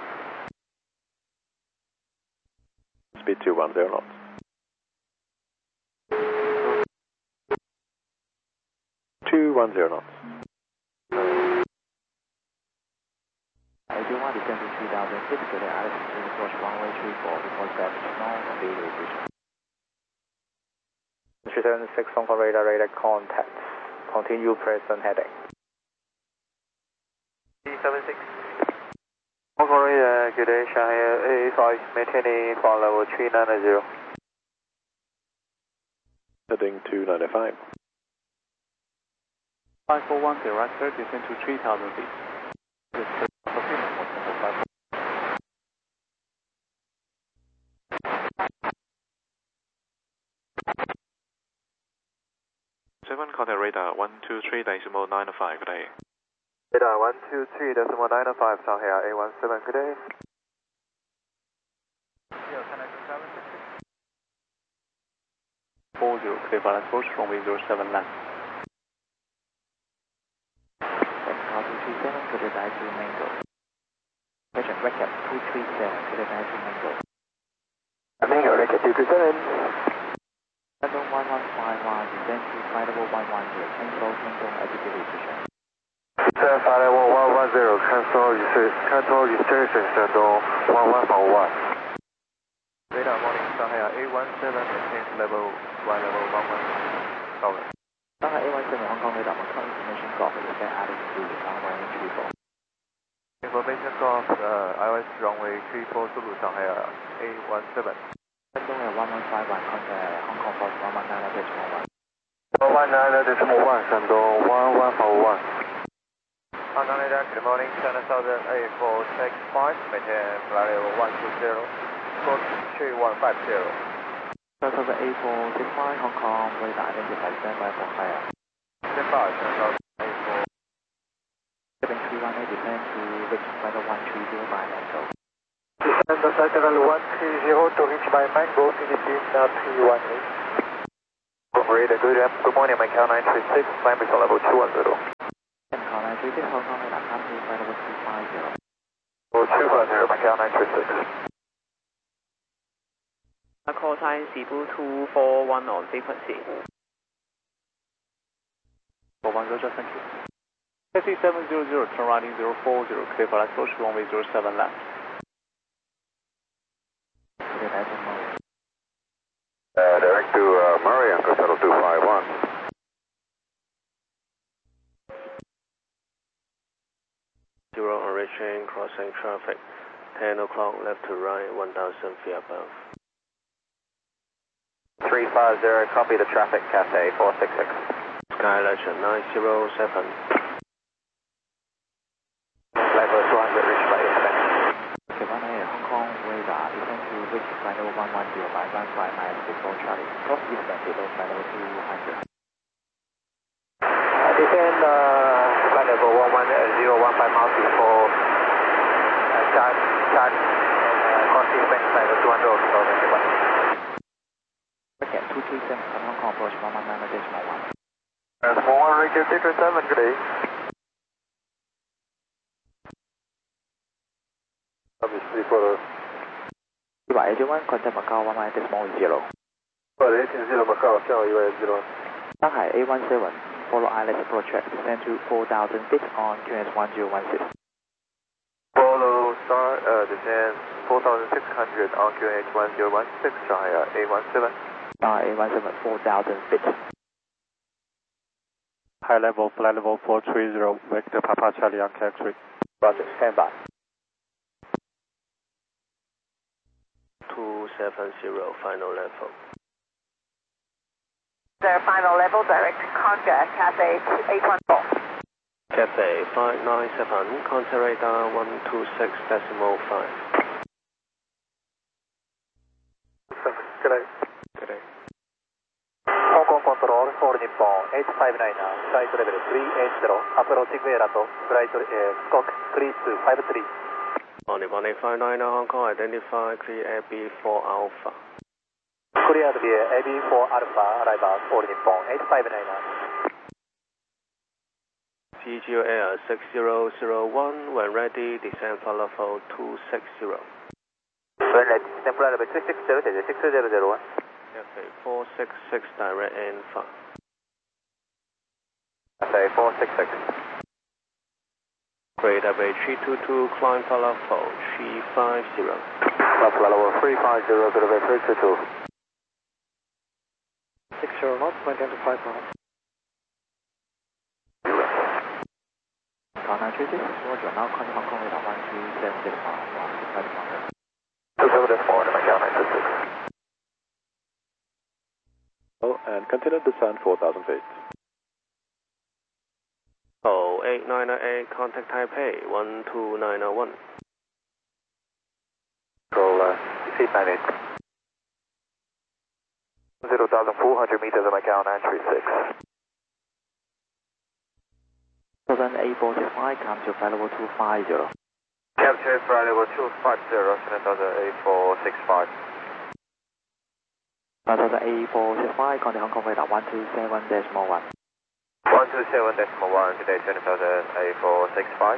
Speaker 7: Speed 210 knots. 210 knots.
Speaker 11: 801, descend to 3006, clear altitude, approach runway 34, report damage, no speed reduction.
Speaker 2: 376 Hong Kong radar contact. Continue present heading.
Speaker 9: 376.
Speaker 2: Hong Kong radar, good day, Shanghai A5, maintaining flight level 390.
Speaker 7: Heading 295.
Speaker 5: 5410, right sir, descend to 3000 feet.
Speaker 1: 7 contact radar 123.95, good day.
Speaker 9: Radar 123.95, Shanghai A17, good day.
Speaker 5: 40, clear for approach, runway 07 left.
Speaker 11: Car 237, clear direct to Mango. Agent Recap 237, clear direct to Mango.
Speaker 9: Mango, Recap 237.
Speaker 11: Shandong 1151, descend to flight level 110, cancel Shandong altitude restriction.
Speaker 9: Descend flight level 110, cancel restriction, Shandong 1141.
Speaker 4: Radar morning, Shanghai A17, maintains level 110. Over.
Speaker 11: Shanghai A17 Hong Kong radar, Macau information got descend altitude runway 34.
Speaker 4: Information got IOS runway 34 Zulu, Shanghai A17.
Speaker 11: Shandong 1151, contact Hong Kong Fox 119.1.
Speaker 9: 119.1, Shandong 1141.
Speaker 4: Hong Kong radar, good morning, China Southern A465, maintain flight level 120, squawk 3150.
Speaker 11: China Southern A465, Hong Kong radar identified, standby for higher.
Speaker 4: Standby, China Southern A4.
Speaker 11: 7318, descend to reach flight level 130 by Mango.
Speaker 2: And the Central 130 to reach by Mango, Philippine 318.
Speaker 11: Operator, good morning, Macau 936, climb to level 210.
Speaker 5: Macau 936, Hong Kong radar, come to flight level 250.
Speaker 11: 250, Macau 936.
Speaker 10: Call sign Cebu 241 on frequency.
Speaker 11: 410, Roger, thank you. Taxi 700, turn right 040, clear for approach, runway 07 left.
Speaker 8: Direct to Murray, Uncle Shuttle 251.
Speaker 5: Zero on reaching, crossing traffic. 10 o'clock, left to right, 1,000 feet above.
Speaker 11: 350, copy the traffic, Cathay 466.
Speaker 5: Sky Legend 907.
Speaker 11: Level 200, reach by Eastern.
Speaker 5: Okay, 1A, Hong Kong radar, descend to reach flight level 110 by 15 miles before Charlie. Cross Eastern below flight level 200.
Speaker 11: Descend flight level 11015 miles before Charlie, and cross Eastern flight level 200 also, thank you.
Speaker 5: Okay, 237 from Hong Kong approach 119.1.
Speaker 11: Small one, Ricky 637, good day.
Speaker 9: Obviously for the...
Speaker 5: 181, contact Macau 119.0.
Speaker 9: For the 18-0 Macau, channel UA01.
Speaker 5: Shanghai A17, follow ILS approach track, descend to 4,000 feet on QNH 1016.
Speaker 11: Follow star, descend 4,600 on QNH 1016, Shanghai A17.
Speaker 5: A17, 4,000 feet.
Speaker 2: High level, flight level 430, Victor Papa Charlie on Cat 3.
Speaker 11: Roger, stand by.
Speaker 5: 270, final level.
Speaker 6: Their final level, direct contact, Cathay 814.
Speaker 5: Cathay 597, contact radar 126.5.
Speaker 11: Good day.
Speaker 5: Good day.
Speaker 11: Hong Kong Control for Nippon 859 now, flight level 380, approaching Verato, flight Scott 3253.
Speaker 5: On Nippon 859 Hong Kong, identify clear AB4 Alpha.
Speaker 11: Cleared via AB4 Alpha, arrival for Nippon 859 now.
Speaker 5: CGO Air 6001, when ready, descend for level 260.
Speaker 11: When ready, descend for level 260, 6001.
Speaker 5: Cathay 466, direct Alpha.
Speaker 11: Cathay 466.
Speaker 5: Great Abbey 322, climb for level 350.
Speaker 11: Left level 350, good Abbey 322. 60 knots, maintain to 5 miles.
Speaker 5: Macau 936, Roger, now contact Hong Kong radar 127.1.
Speaker 11: 274 to Macau 936.
Speaker 7: Oh, and continue descent 4,000 feet.
Speaker 5: Oh, 8998, contact Taipei 12901.
Speaker 11: Control 898. 0,400 meters of Macau 936.
Speaker 5: Southern A465, come to flight level 250.
Speaker 11: Capture flight level 250, Southern A465.
Speaker 5: Southern A465, contact Hong Kong radar 127.1.
Speaker 11: 127.1, today Southern A465.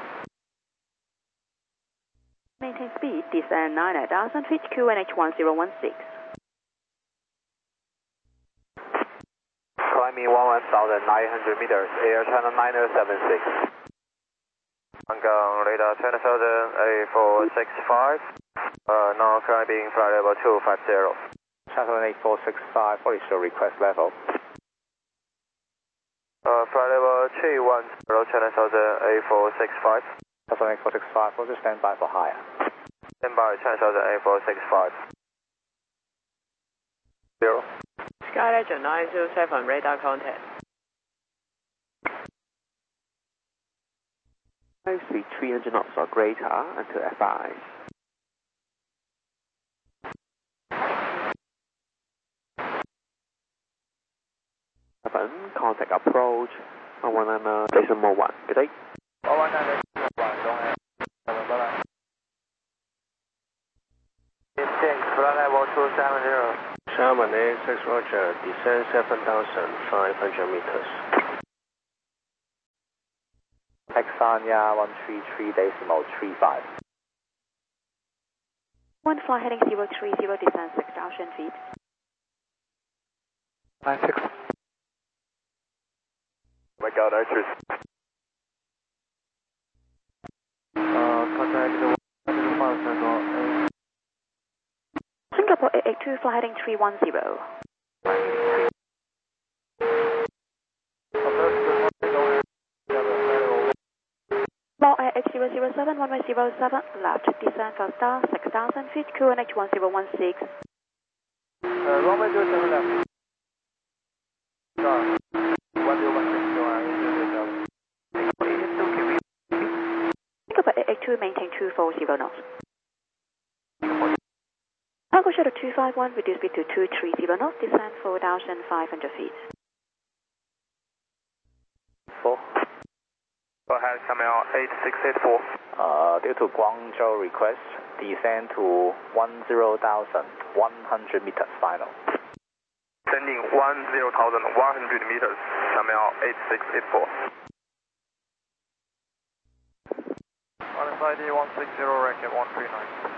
Speaker 6: Maintain speed, descend 9,000 feet, QNH 1016.
Speaker 11: Climbing 1,900 meters, Air China 9076. Hong Kong radar Southern A465. Now climbing flight level 250. Southern A465, what is your request level? Flight level 310, China Southern A465. Southern A465, we'll just stand by for higher. Stand by, China Southern A465. 0.
Speaker 10: Sky Legend 907, radar contact.
Speaker 5: Speed 300 knots or greater until FI. Contact approach 119.1. Good day.
Speaker 11: 119.1, go ahead. Bye-bye.
Speaker 5: departure, descend 7,500 meters.
Speaker 2: Texania 133.35.
Speaker 3: One flight heading 030, descend 6,000 feet.
Speaker 2: 96.
Speaker 8: Wake out Archers.
Speaker 2: Contact
Speaker 3: Singapore 882, flight heading 310. Ball Air H007, runway 07, left, descend for star, 6,000 feet, QNH 1016.
Speaker 2: Runway 07 left. Star, 1016,
Speaker 3: Singapore 882, maintain 240 knots. Cargo Shuttle 251, reduce speed to 230 knots, descend 4,500 feet.
Speaker 2: 4.
Speaker 11: Go ahead, coming out 8684.
Speaker 2: Due to Guangzhou request, descend to 10,100 meters final.
Speaker 11: Sending 10,100 meters, coming out 8684.
Speaker 2: RFID 160, racket 139.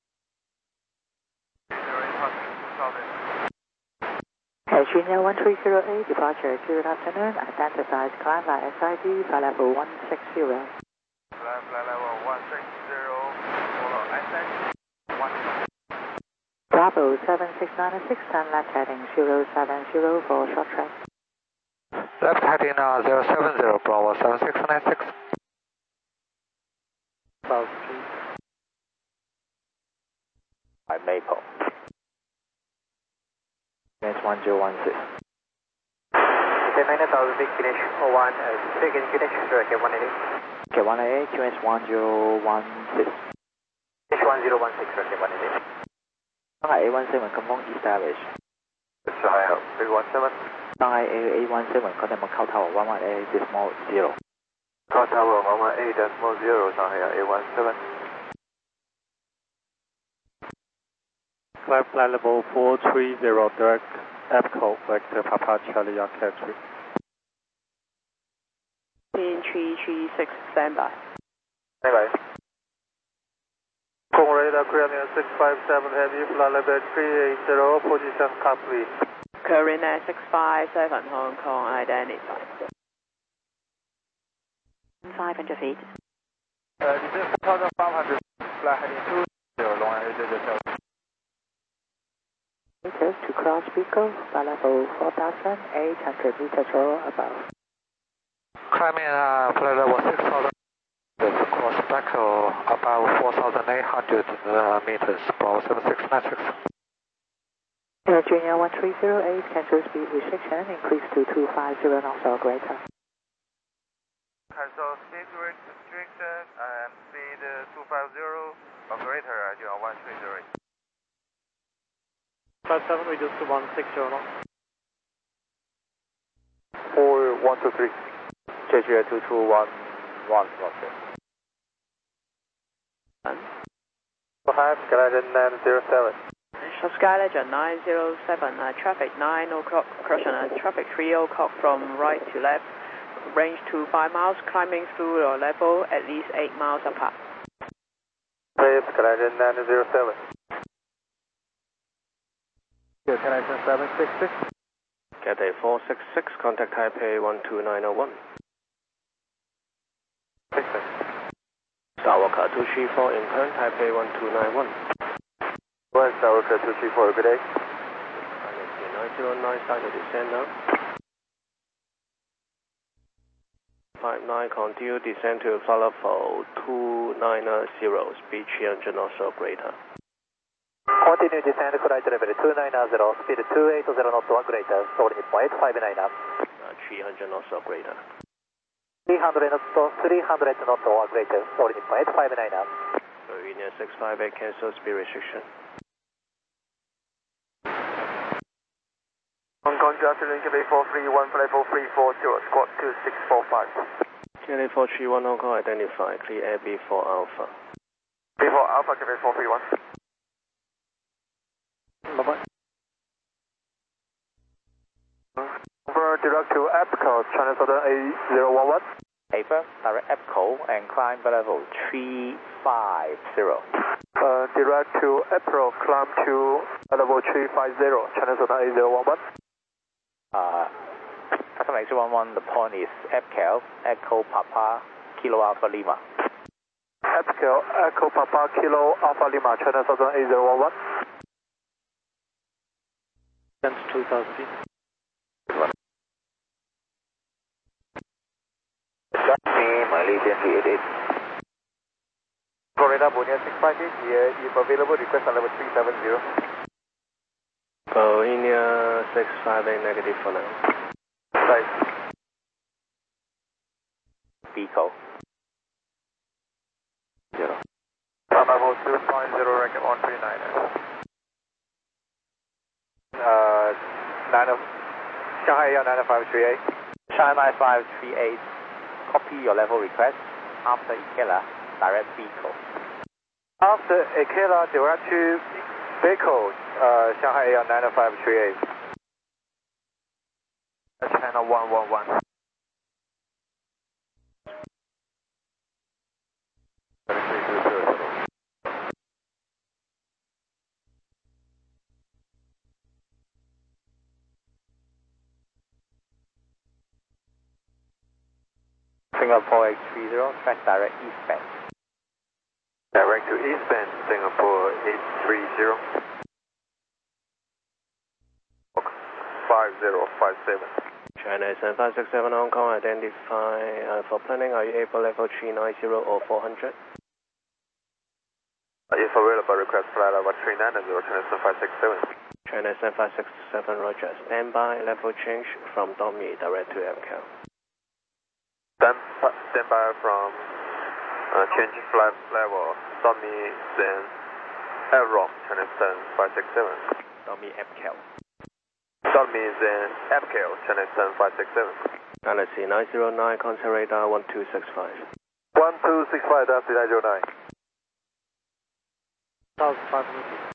Speaker 6: Junior 1308, departure, good afternoon, identified climb by SID, flight level 160.
Speaker 2: Flight level 160, follow SID 160.
Speaker 6: Bravo 7696, turn left heading 070 for short track.
Speaker 2: Left heading 070, Bravo 7696. South Street. By Maple. That's 1016.
Speaker 11: Okay, 9,000 feet, finish 01, second finish, okay, 180.
Speaker 2: Okay, 188, QS 1016.
Speaker 11: Finish 1016, okay, 180.
Speaker 2: Shanghai A17, confirm established.
Speaker 11: It's high up, 317.
Speaker 2: Shanghai A17, contact Macau Tower 118.0.
Speaker 11: Macau Tower 118.0, Shanghai A17.
Speaker 2: Flight level 430, direct EPCO, vector Papa Charlie Yankee 3.
Speaker 10: 336, standby.
Speaker 11: Standby.
Speaker 2: Kong radar clearing 657 heavy, flight level 380, position complete.
Speaker 10: Korean 657, Hong Kong, identified.
Speaker 3: 500 feet.
Speaker 2: Descend 4,500, flight heading 20, long air 007.
Speaker 6: Meters to cross Pico, flight level 4,800 meters or above.
Speaker 2: Climbing flight level 6,000 cross Pico, above 4,800 meters, Bravo 7696.
Speaker 6: Air Junior 1308, cancel speed restriction, increase to 250 knots or greater.
Speaker 11: Cancel speed restriction and speed 250 or greater, Junior 1308.
Speaker 2: Flight 7 reduced to 160 knots. 4123. JGR 2211, roger. Go ahead, Skylegend 907.
Speaker 10: Skylegend 907, traffic 9 o'clock, correction, traffic 3 o'clock from right to left, range to 5 miles, climbing through your level at least 8 miles apart.
Speaker 2: Skylegend 907. Connection 766.
Speaker 5: Cathay 466, contact Taipei 12901.
Speaker 2: 66.
Speaker 5: Skywalker 234, in turn, Taipei 1291.
Speaker 11: One Skywalker 234, good day.
Speaker 5: 909, start your descent now. 59, continue descend to flight level 290, speed 300 knots or greater.
Speaker 11: Continue descend to right level 290, speed 280 knots or greater, soaring 859 knots.
Speaker 5: 300 knots or greater.
Speaker 11: 300 knots or greater, soaring 859 knots.
Speaker 5: Marina 658, cancel speed restriction.
Speaker 11: Hong Kong, good afternoon, Cathay 431, flight 4340, squawk 2645.
Speaker 5: Cathay 431, Hong Kong, identify, clear air B4 Alpha.
Speaker 11: B4 Alpha, Cathay 431.
Speaker 2: Bye-bye. direct to EPCO, China Southern A011.
Speaker 12: Paper, direct EPCO and climb level 350.
Speaker 2: Direct to EPCO, climb to level 350, China Southern A011.
Speaker 12: Customer A011, the point is EPCO, Echo Papa, Kilo Alpha Lima.
Speaker 2: EPCO, Echo Papa, Kilo Alpha Lima, China Southern A011.
Speaker 13: Then to 2,000 feet.
Speaker 12: Malaysian 388.
Speaker 4: Florida Bonilla 658 here, if available, request on level 370.
Speaker 5: Bohemia 658 negative for now.
Speaker 4: Right.
Speaker 12: Pico.
Speaker 4: 0. Bravo 250, record 139. Shanghai Air 9538.
Speaker 12: Shanghai 9538. Copy your level request. After Ikela, direct Pico.
Speaker 4: After Ikela, direct to Pico, Shanghai Air 9538. China 111.
Speaker 12: Singapore 830, track direct eastbound.
Speaker 4: Direct to eastbound, Singapore 830. 5057.
Speaker 5: China 7567 Hong Kong, identify for planning, are you able level 390 or 400?
Speaker 4: If available, request flight level 390, China 7567.
Speaker 5: China 7567, roger. Standby, level change from Domi direct to EPCO.
Speaker 4: Stand by from change flight level, Domi, then Aerom, China 7567.
Speaker 12: Domi EPCO.
Speaker 4: Domi, then EPCO, China 7567.
Speaker 5: Galaxy 909, contact radar 1265.
Speaker 4: 1265, that's the 909.
Speaker 13: 1,500 feet.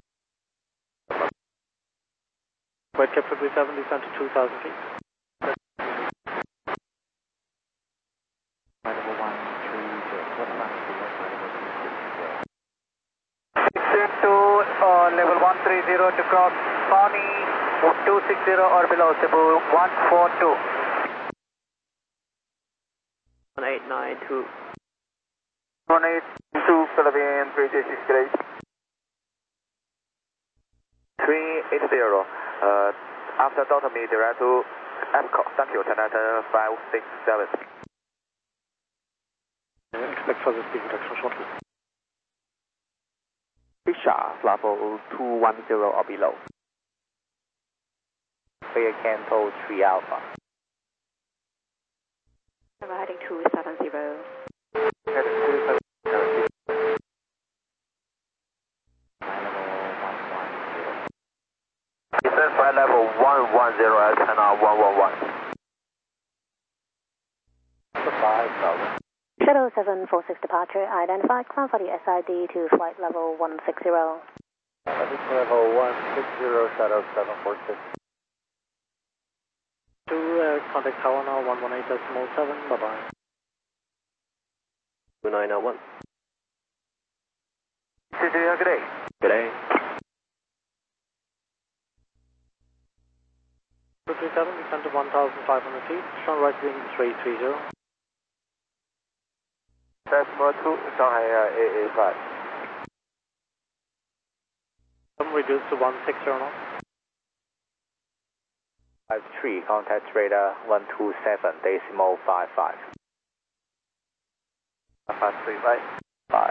Speaker 13: Wait, Captain 37, descend to 2,000 feet.
Speaker 2: Level 130 to cross Sony 260 or below, Cebu 142.
Speaker 10: 1892.
Speaker 2: 182, Philippine 386 grade.
Speaker 4: 380, after Delta Me, direct to EPCO, thank you, China 567.
Speaker 13: Expect further speed reduction shortly.
Speaker 12: Fisher, level 210 or below. Clear Canto 3 Alpha.
Speaker 3: Riding 270.
Speaker 4: Descend flight level 110 at China 111.
Speaker 12: 5,000.
Speaker 14: Shuttle 746 departure, identified, climb for the SID to flight level 160.
Speaker 12: Level 160, Shuttle 746.
Speaker 13: Contact tower now, 118.7, bye-bye.
Speaker 5: 2901.
Speaker 4: Good day.
Speaker 5: Good day.
Speaker 13: 237, descend to 1,500 feet, shown right wing 330.
Speaker 4: Decimal 2, Shanghai Air 885.
Speaker 13: Reduced to 160 knots.
Speaker 12: 53, contact radar 127, decimal 55.
Speaker 4: 553, right?
Speaker 12: 5.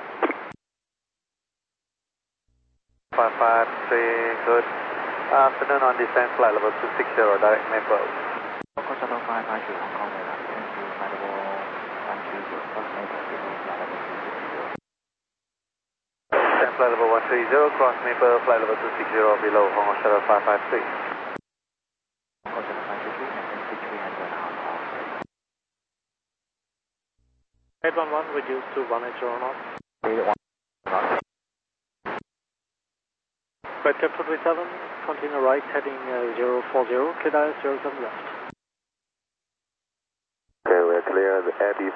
Speaker 4: 553, good. Afternoon on descent flight level 260, direct Maple.
Speaker 12: Local Shuttle 552 Hong Kong radar, descend to flight level 120, cross Maple, flight level 260.
Speaker 4: Descent flight level 130, cross Maple, flight level 260 below, Hong Kong Shuttle 553.
Speaker 13: 811 reduced to 180 knots.
Speaker 12: 811.
Speaker 13: Red Cap 237, continue right, heading 040, clear 07 left.
Speaker 8: clear the Airbus